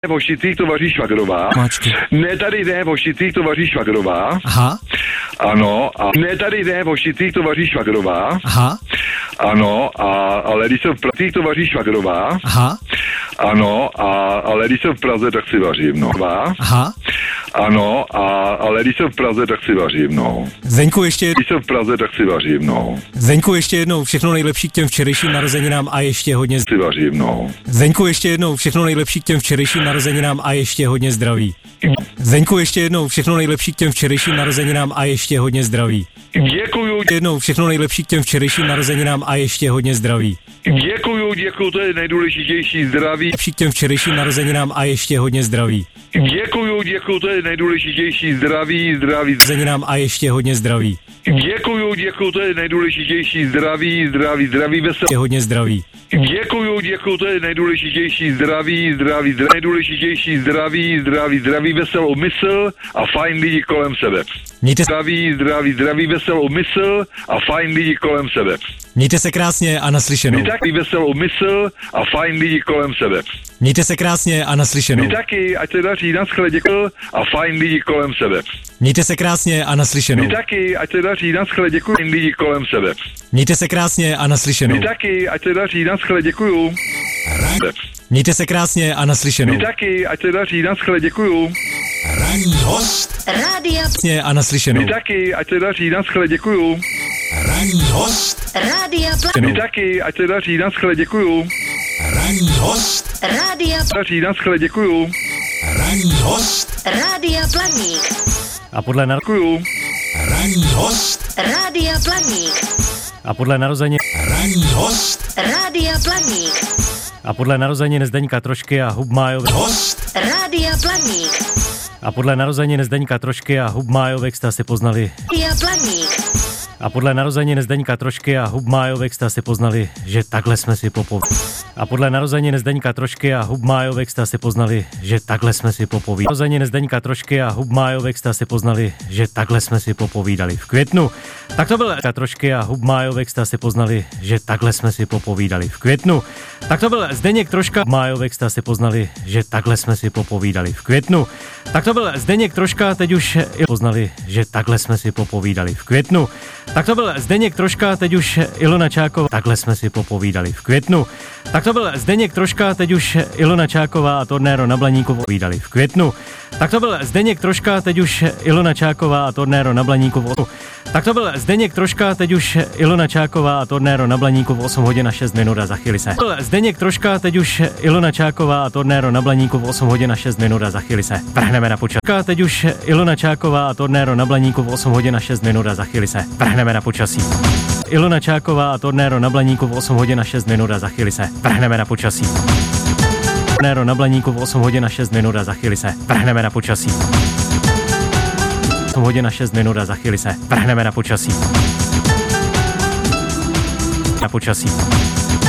Vošicích to vaří švagrová. Máčky. Ne, tady ne, Vošicích to vaří švagrová. Aha. Ano, a ne, tady ne, Vošicích to vaří švagrová. Aha. Ano, ale když jsem v Praze, to vaří švagrová. Aha. Ano, ale když jsem v Praze, tak si vařím, no. Aha. Ano, ale když jsem v Praze, tak si vařím, no. Zdeňku, ještě... Když jsem v Praze, tak si vařím, no. Zdeňku, ještě jednou všechno nejlepší k těm včerejším narozeninám a ještě hodně... Si vařím, no. Zdeňku, ještě jednou všechno nejlepší k těm včerejším narozeninám a ještě hodně zdraví. Zdeňku, ještě jednou všechno nejlepší k těm včerejším narozeninám a ještě hodně zdraví. Děkuju. Jednou všechno nejlepší k těm včerejším narozeninám a ještě hodně zdraví. Děkuju, to je nejdůležitější zdraví. Lepší k těm včerejším narozeninám a ještě hodně zdraví. Děkuju, to je nejdůležitější zdraví. Narozeninám a ještě hodně zdraví. Děkuju, to je nejdůležitější zdraví, veselé. Je hodně zdraví. Děkuju, to je nejdůležitější zdraví, nejdůležitější zdraví, veselou mysl a fajn lidi kolem sebe. Mějte Zdraví, veselou mysl a fajn lidi kolem sebe. Mějte se krásně a naslyšenou. Vy taky veselou mysl a fajn lidi kolem sebe. Mějte se krásně a naslyšenou. Vy taky, ať se daří, naschle, děkuju a fajn lidi kolem sebe. Mějte se krásně a naslyšenou. Vy taky, ať se daří, naschle, děkuju lidi kolem sebe. Mějte se krásně a naslyšenou. Vy taky, ať se daří, naschle, děkuju. Mějte se krásně a naslyšenou. Vy taky, ať se daří, naschle, děkuju. Ranní host Krásně a naslyšenou. Vy taky, ať se daří, naschle, děkuju. Ranní host Vy taky, ať se daří, naschle, děkuju. Ranní host Daří, naschle, děkuju. Ranní host Rádia Planík. A podle Děkuju. Ranní host Rádia Planík. a podle narozenin Ranní host Rádia Planík. a podle narozenin Zdeňka Trošky a Hubmájovek host Rádia Planík. a podle narozenin Zdeňka Trošky a Hubmájovek jste si poznali Rádia Planík. a podle narozenin Zdeňka Trošky a Hubmájovek jste si poznali, že takhle jsme si popovídali. A podle narozenin Zdeňka Trošky a Hubmájovek jste si poznali, že takhle jsme si popovídali. Narozenin Zdeňka Trošky a Hubmájovek jste si poznali, že takhle jsme si popovídali v květnu. Tak to byl Trošky a Hubmájovek jste si poznali, že takhle jsme si popovídali v květnu. Tak to byl Zdeněk Troška, Hubmájovek jste si poznali, že takhle jsme si popovídali v květnu. Tak to byl Zdeněk Troška, teď už i poznali, že takhle jsme si popovídali v květnu. Tak to byl Zdeněk Troška, teď už Ilona Čáková, takhle jsme si popovídali v květnu. Tak to byl Zdeněk Troška, teď už Ilona Čáková a Tornéro na Blaníku povídali v květnu. Tak to byl Zdeněk Troška, teď už Ilona Čáková a Tornéro na Blaníku. Tak to byl Zdeněk Troška, teď už Ilona Čáková a Tornéro na Blaníku v 8 hodin a 6 minut a za chvíli se. Byl Zdeněk Troška, teď už Ilona Čáková a Tornéro na Blaníku v 8 hodin a 6 minut a za chvíli se. Vrhneme na počasí. Teď už Ilona Čáková a Tornéro na Blaníku v 8 hodin a 6 minut a za chvíli se. Vrhneme na počasí. Ilona Čáková a Tornéro na Blaníku v 8 hodin a 6 minut a za chvíli se. Vrhneme na počasí. Tornéro na Blaníku v 8 hodin a 6 minut a za chvíli se. Vrhneme na počasí. 8 hodin a 6 minut a za chvíli se. Vrhneme na počasí. Na počasí.